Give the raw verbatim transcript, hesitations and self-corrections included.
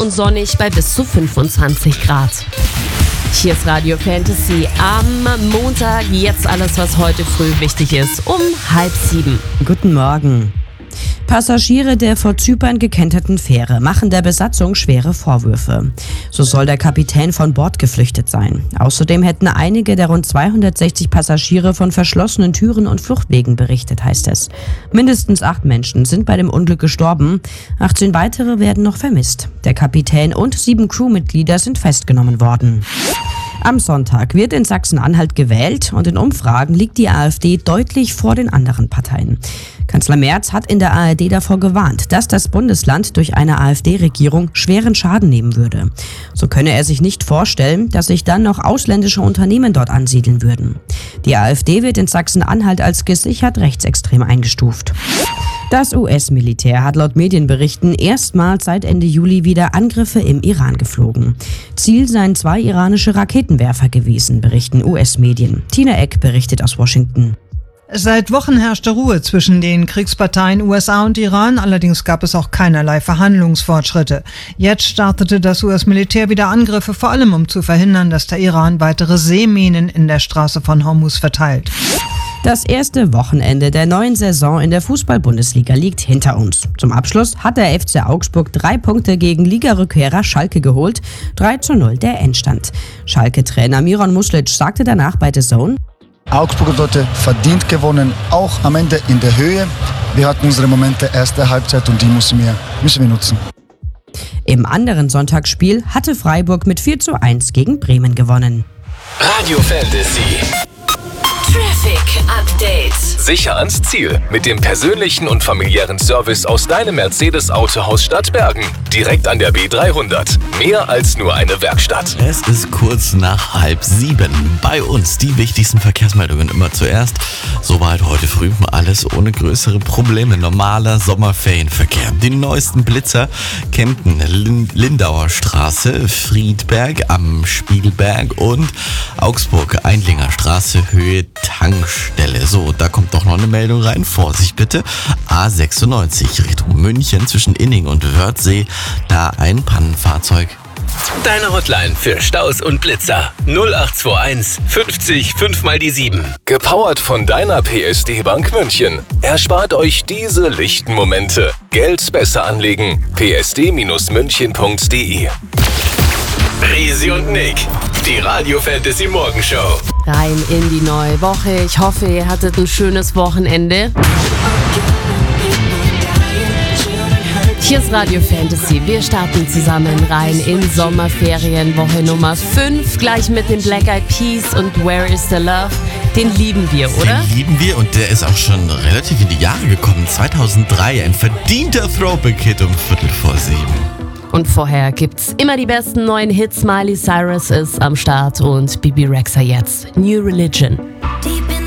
und sonnig bei bis zu fünfundzwanzig Grad. Hier ist Radio Fantasy am Montag. Jetzt alles, was heute früh wichtig ist, um halb sieben. Guten Morgen. Passagiere der vor Zypern gekenterten Fähre machen der Besatzung schwere Vorwürfe. So soll der Kapitän von Bord geflüchtet sein. Außerdem hätten einige der rund zweihundertsechzig Passagiere von verschlossenen Türen und Fluchtwegen berichtet, heißt es. Mindestens acht Menschen sind bei dem Unglück gestorben. achtzehn weitere werden noch vermisst. Der Kapitän und sieben Crewmitglieder sind festgenommen worden. Am Sonntag wird in Sachsen-Anhalt gewählt und in Umfragen liegt die AfD deutlich vor den anderen Parteien. Kanzler Merz hat in der A R D davor gewarnt, dass das Bundesland durch eine AfD-Regierung schweren Schaden nehmen würde. So könne er sich nicht vorstellen, dass sich dann noch ausländische Unternehmen dort ansiedeln würden. Die AfD wird in Sachsen-Anhalt als gesichert rechtsextrem eingestuft. Das U S-Militär hat laut Medienberichten erstmals seit Ende Juli wieder Angriffe im Iran geflogen. Ziel seien zwei iranische Raketenwerfer gewesen, berichten U S-Medien. Tina Eck berichtet aus Washington. Seit Wochen herrschte Ruhe zwischen den Kriegsparteien U S A und Iran, allerdings gab es auch keinerlei Verhandlungsfortschritte. Jetzt startete das U S-Militär wieder Angriffe, vor allem um zu verhindern, dass der Iran weitere Seeminen in der Straße von Hormuz verteilt. Das erste Wochenende der neuen Saison in der Fußball-Bundesliga liegt hinter uns. Zum Abschluss hat der F C Augsburg drei Punkte gegen Ligarückkehrer Schalke geholt. drei zu null der Endstand. Schalke-Trainer Miron Muslic sagte danach bei The Zone: Augsburg hat heute verdient gewonnen, auch am Ende in der Höhe. Wir hatten unsere Momente erste Halbzeit und die müssen wir, müssen wir nutzen. Im anderen Sonntagsspiel hatte Freiburg mit vier zu eins gegen Bremen gewonnen. Radio Fantasy. Traffic Update. Sicher ans Ziel mit dem persönlichen und familiären Service aus deinem Mercedes-Autohaus Stadtbergen. Direkt an der B dreihundert. Mehr als nur eine Werkstatt. Es ist kurz nach halb sieben. Bei uns die wichtigsten Verkehrsmeldungen immer zuerst. Soweit heute früh alles ohne größere Probleme. Normaler Sommerferienverkehr. Die neuesten Blitzer: Kempten, Lindauer Straße, Friedberg am Spiegelberg und Augsburg, Eindlinger Straße, Höhe Tankstelle. So, da kommt doch noch eine Meldung rein. Vorsicht bitte. A sechsundneunzig Richtung München zwischen Inning und Wörthsee. Da ein Pannenfahrzeug. Deine Hotline für Staus und Blitzer. null acht zwei eins fünfzig fünf mal die sieben. Gepowert von deiner P S D-Bank München. Erspart euch diese lichten Momente. Geld besser anlegen. p s d münchen punkt d e. Risi und Nick, die Radio Fantasy Morgenshow. Rein in die neue Woche. Ich hoffe, ihr hattet ein schönes Wochenende. Hier ist Radio Fantasy. Wir starten zusammen rein in Sommerferien, Woche Nummer fünf, gleich mit den Black Eyed Peas und Where is the Love. Den lieben wir, oder? Den lieben wir und der ist auch schon relativ in die Jahre gekommen. zweitausenddrei, ein verdienter Throwback-Hit um Viertel vor sieben. Und vorher gibt's immer die besten neuen Hits. Miley Cyrus ist am Start und Bibi Rexha jetzt. New Religion.